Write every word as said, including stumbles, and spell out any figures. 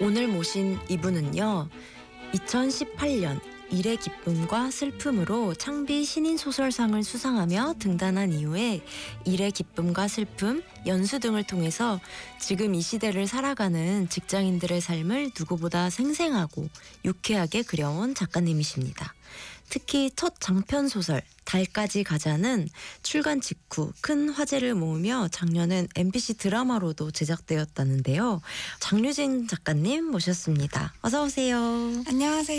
오늘 모신 이분은요, 이천십팔 년 일의 기쁨과 슬픔으로 창비 신인소설상을 수상하며 등단한 이후에 일의 기쁨과 슬픔, 연수 등을 통해서 지금 이 시대를 살아가는 직장인들의 삶을 누구보다 생생하고 유쾌하게 그려온 작가님이십니다. 특히 첫 장편소설 달까지 가자는 출간 직후 큰 화제를 모으며 작년엔 엠비씨 드라마로도 제작되었다는데요. 장류진 작가님 모셨습니다. 어서 오세요. 안녕하세요.